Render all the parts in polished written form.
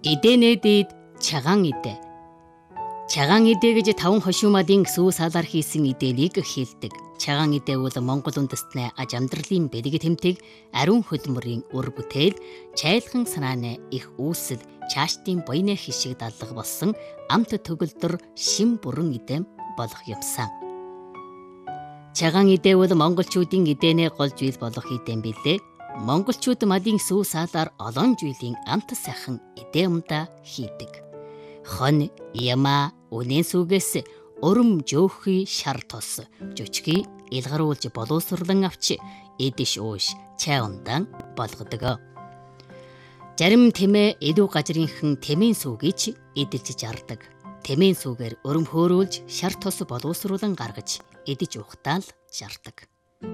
Эдэнэ дээд чагаан идэ. Чагаан идэ гэж 5 хошуумадын сүү саалаар хийсэн идэлийг хэлдэг. Чагаан идэ бол Монгол үндэстний аж амьдралын бэлэг тэмдэг ариун хөдөлмөрийн үр бүтээл, чайлхан санааны их үүсэл, чааштын буйны хишиг дадлага болсон амт төгөлдөр шим бүрэн идэм болох юмсан. Чагаан идэ бол монголчуудын идэнэ гол зүйл болох идэм билээ. Монголчууд мадын сүү саалаар олон жилийн амт сайхан идэ юмда хийдэг. Хон, яма, үнэн сүгээс өрөм жөөхий шар тос, жөчгий илгаруулж боловсруулан авч эдэш ууш чай ундан болгодог. Зарим тэмээ эдүү гажрынхан тэмийн сүгийч эдэлж жардаг. Тэмийн сүгээр өрөм хөөрүүлж шар тос боловсруулан гаргаж эдэж уухтаал жардаг.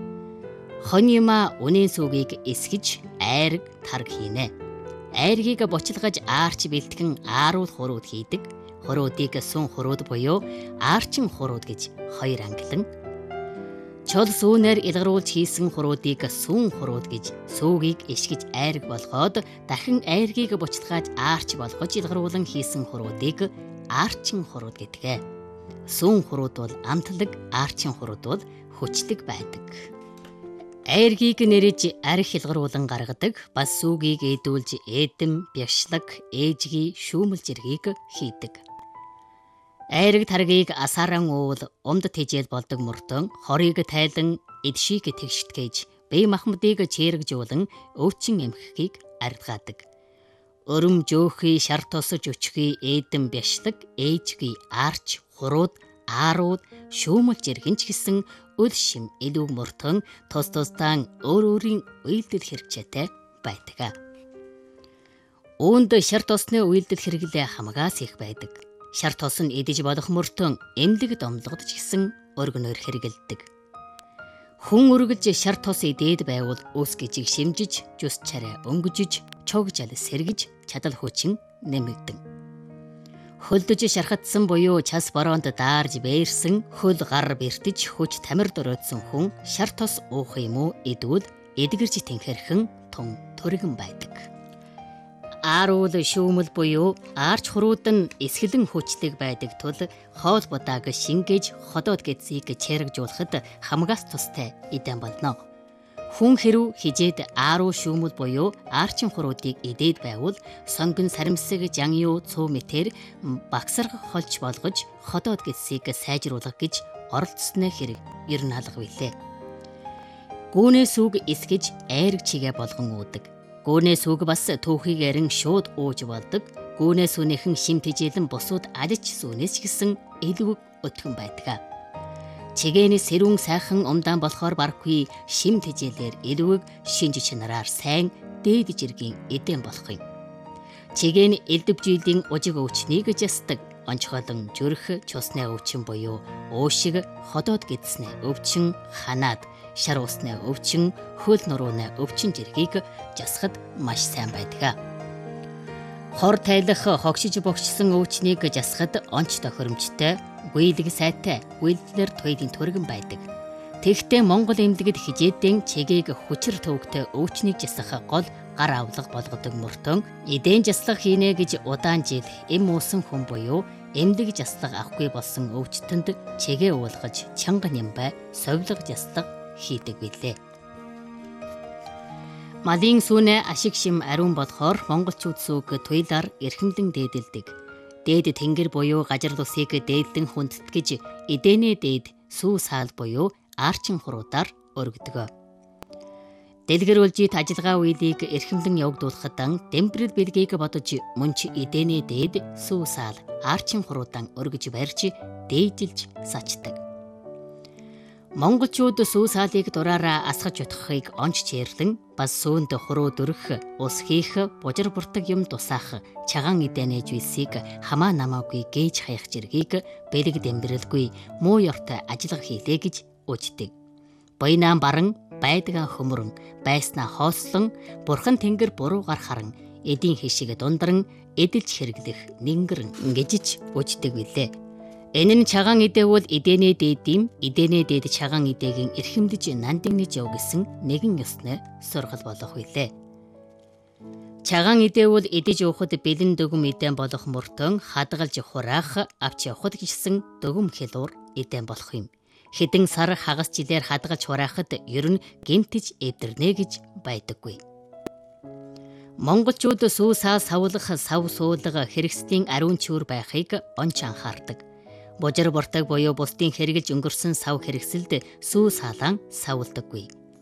Хоньяма үнэн сүгийг эсгэж айраг тарг хийнэ. Айргийг бочилгаж аарч бэлтгэн ааруул хурууд хийдэг. Хуруудыг сүн хурууд буюу аарчин хурууд гэж хоёр ангилан. Чол сүүнээр илгаруулж хийсэн хуруудыг сүн хурууд гэж, сүүгийг эшгэж айраг болгоод дахин айргийг бочилгааж аарч болгож илгаруулан хийсэн хуруудыг аарчин хурууд гэдэг. Сүн хурууд бол амтлаг, аарчин хурууд бол хүчдэг байдаг. Айргийг нэрэж арх илгаруулан гаргадаг, бас сүүгийг ээдүүлж эдэм, бяшлаг, ээжгийн шүүмэл зэргийг хийдэг. Айраг таргийг асааран уул умд тэжээл болдог мөртөн хорийг тайлан эдшийг тэгштгэж бие махбодыг чирэгжүүлэн өвчин эмхгийг ардгаадаг. Өрөм жөөхий шар тос жөчгий эдэм бяшлаг ээжгийн аарч хурууд аарууд шүүмэл зэрэгч гэсэн үл шим элүүг мөртөн тус тусдaan өөрийн үйлдэл хэрэгцээтэй байдаг. Үүнд шар тосны үйлдэл хэрэглээ хамгаас их байдаг. Шар тос нь эдэж болох мөртөн эмнэлэг домлогдож гисэн өргөнөөр хэрэгэлдэг. Хүн үргэлж шар тос эдээд байвал ус гижиг шимжиж, жүс чараа өнгөжж, чогжал сэргэж чадал хүчин нэмэгдэн. Хөлдөж шархатсан буюу час бороонд даарж бээрсэн хөл гар бэртэж хүч тамир дөрөөдсөн хүн шар тос уух юм уу эдвэл эдгэрж тэнхэрхэн тун төргөн байдаг. Ааруул шүүмэл буюу аарч хурууд нь эсгэлэн хүчдэг байдаг тул хоол будааг шингээж ходоод гэдсийг чирэгжүүлэхэд хамгаас тустай идэм болно. Хүн хэрв хижээд ааруу шүүмэл буюу аарчин хуруудыг эдээд байвал сонгон саримсаг жангиу цуу мэтэр багсарх холж болгож ходоод гэдсийг сайжруулах гэж оролцсны хэрэг ер нь алга билээ. Гүүнээ сүг эсгэж айраг чигээ болгон уудаг. Гүүнээ сүг бас түүхийг арин шууд ууж болдог. Гүүнээ сүнийхэн шим тэжээлэн бусууд алж сүнээс гисэн элүүг өтгөн байдаг. Чигээний сэрүүн сайхан умдаан болохоор барахгүй шим тэжээлээр элүүг шинж чанараар сайн дээд жиргийн эдэм болох юм. Чигээний элдвжилийн ужиг өвчнийг жастдаг. Онцгойлон зүрх чусны өвчин буюу уушиг ходоод гэдснэ өвчин ханаад шар усны өвчин хөл нурууны өвчин жиргийг жасахад маш сайн байдаг. Хор тайлах хогшиж богчсон өвчнийг жасахад онц тохиромжтой гуйлэг сайтай гуйлдлэр туйлын төргөн байдаг. Тэгтээ Монгол эмнэлэгт хижээдэн чигийг хүчээр төвөгтэй өвчнийг жасах гол гар авлага болгодог мөртөн эдэн заслах хийнэ гэж удаан жил эм уусан хүн буюу эмнэлэг заслага авахгүй болсон өвчтөнд чигээ уулгаж чанга нямбай совлог заслага хийдэг билээ. Малын сүүнэ ашиг шим ариун болохоор монголчууд сүг туйлаар эрхэмлэн дээдэлдэг. Дээд тэнгэр буюу гажар тусыг дээдлэн хүндэтгэж эдэнэ дээд сүү саал буюу аарчин хуруудаар өргөдөг. Дэлгэрүүлжит ажиллагаа үйлийг эрхэмлэн явагдуулахад дэмбэрэл бэлгийг бодож мөнч эдэнэ дээд сүү саал аарчин хуруудан өргөж барьж дээжилж сачдаг. Монголчууд сүү саалыг дураараа асгаж утгахыг онч чирлэн бас сүүнд хуруу дөрөх, ус хийх, бужир буртаг юм тусаах, чагаан эдэнэ зүйлсийг хамаа намаагүй гээж хаях жиргийг бэлэг дэмбэрэлгүй муу ёртой ажиллага хийлээ гэж үждэг. Буйнаан баран, байдгаа хөмөрөн, байснаа хоослон, бурхан тэнгэр буруугаар харан, эдийн хишиг дундран, эдэлж хэрэглэх нингэрэн гижиж үждэг билээ. Энэ нь чагаан эдэвэл эдэнэ дээдэм, эдэнэ дээд чагаан эдэгийн эрхэмдэж нандинж яв гэсэн нэгэн ёсны сургал болох билээ. Чагаан идээ бол идэж уухад бэлэн дөгөм идэн болох мөртөн хадгалж хураах авч явахд гисэн дөгөм хэлуур идэн болох юм. Хэдэн сар хагас жилээр хадгалж хураахад ер нь гэмтэж эвдэрнэ гэж байдаггүй. Монголчууд сүү саа савлах сав суулга хэрэгслийн ариун чүр байхыг онч анхаардаг. Божир бортог буюу бусдын хэрэгжилж өнгөрсөн сав хэрэгсэлд сүү саалан савладаггүй.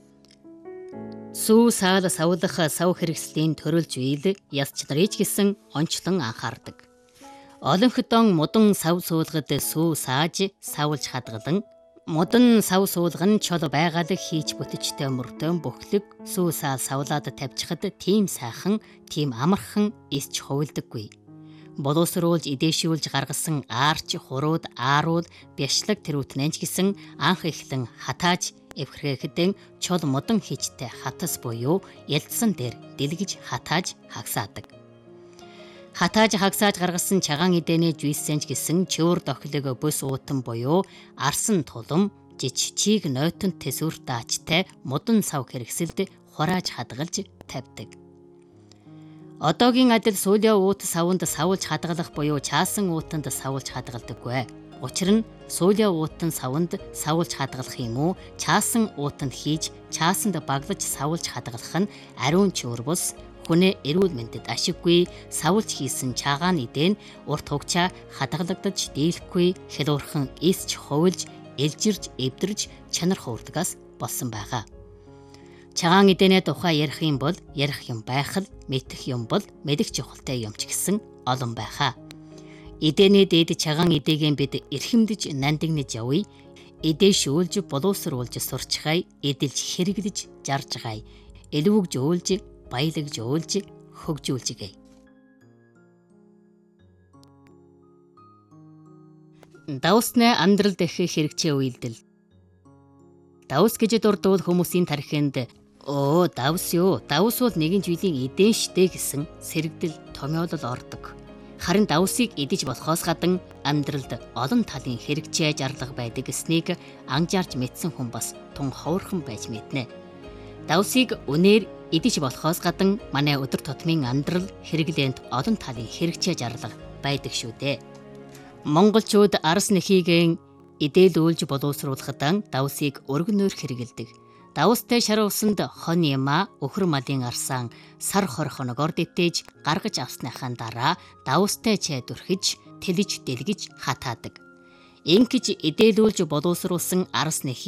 Сүү саал савлах сав хэрэгслийн төрөлж үйл яс чанарыг гэсэн онцлон анхаардаг. Олон хөдөн мудан сав суулгад сүү сааж савлж хадгалан мудан сав суулган чол байгаад хийж бүтчтэй мөртөө бөхлөг сүү саал савлаад тавьчихад тийм сайхан, тийм амархан исч хувилдаггүй. Боловсруулж идээшүүлж гаргасан аарч хурууд аарууд бяшлаг тэрүүтнэнч гэсэн анх эхлэн хатааж эвхрэхэд чол мудан хийчтэй хатас буюу ялдсан дээр дэлгэж хатааж хагсаадаг. Хатааж хагсааж гаргасан чагаан идэнэ жуйсэнч гэсэн чөөр дохилог бүс уутан буюу арсан тулам жиж чиг нойтон тэсвэр даачтай мудан сав хэрэгсэлд хурааж хадгалж тавьдаг. Одоогийн адил суулийн уут савнд савлж хадгалах буюу чаасан уутанд савлж хадгалдаггүй. Учир нь суулийн уутан савнд савлж хадгалах юм уу, чаасан уутанд хийж чаасанд баглаж савлж хадгалах нь ариун чөөр бус хүнээ эрүүл мэндэд ашиггүй савлж хийсэн чагаан идэн урт хугацаа хадгалагдаж дийлэхгүй хэлуурхан эсч хувилж элжирж эвдэрж чанар хуурдагаас болсон байгаа. Чагаан идэнэ тухай ярих юм бол ярих юм байх л мэдэх юм бол мэдэх чухалтай юм ч гэсэн олон байхаа. Идэнэ дээд чагаан идээгэн бид эрхэмдэж нандинаж явъя. Идээшүүлж боловсруулж сурчхай эдэлж хэрэглэж жаржгай. Элүүгж өөлж баялагж өөлж хөгжүүлжгээ. Давсны амьдралд их хэрэгцээ үйлдэл. Давс гэж дурдвал хүмүүсийн тархинд давс юу? Давс бол нэгэн жилийн эдэн штэ гэсэн сэрэгдэл томьёолол ордог. Харин давсыг идэж болохоос гадна амьдралд олон талын хэрэгцээ зарлага байдаг гэснийг анжаарч мэдсэн хүн бас тун ховорхон байж мэднэ. Давсыг үнээр идэж болохоос гадна манай өдөр тутмын амьдрал хэрэглээнд олон талын хэрэгцээ зарлага байдаг шүү дээ. Монголчууд арс нэхийгэн идээлүүлж боловсруулахад давсыг өргөнөөр хэрэгэлдэг. Давстай шар усанд хон яма өхөр малын арсан сар хор хоногоор дэтэж гаргаж авсныхаа дараа давстай чай дүрхэж тэлж дэлгэж хатаадаг. Ингэж идээлүүлж боловсруулсан арс нэхий